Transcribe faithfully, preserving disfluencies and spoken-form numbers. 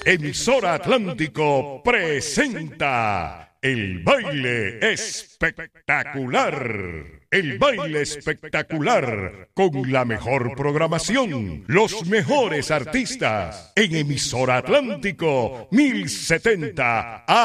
Emisora Atlántico presenta el baile espectacular. El baile espectacular con la mejor programación, los mejores artistas en Emisora Atlántico mil setenta A.